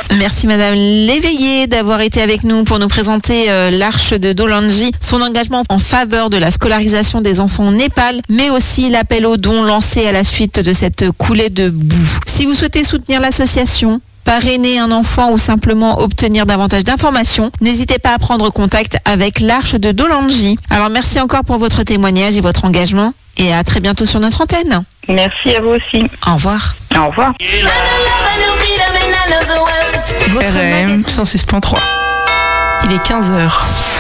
Merci Madame Léveillé d'avoir été avec nous pour nous présenter l'Arche de Dholandji, son engagement en faveur de la scolarisation des enfants au Népal, mais aussi l'appel aux dons lancé à la suite de cette coulée de boue. Si vous souhaitez soutenir l'association, parrainer un enfant ou simplement obtenir davantage d'informations, n'hésitez pas à prendre contact avec l'Arche de Dholandji. Alors merci encore pour votre témoignage et votre engagement et à très bientôt sur notre antenne. Merci à vous aussi. Au revoir. Au revoir. RM 106.3. Il est 15h.